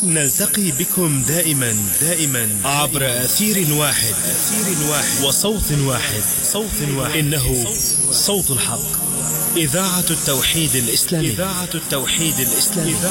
نلتقي بكم دائما عبر أثير واحد وصوت واحد إنه صوت الحق، إذاعة التوحيد الإسلامي.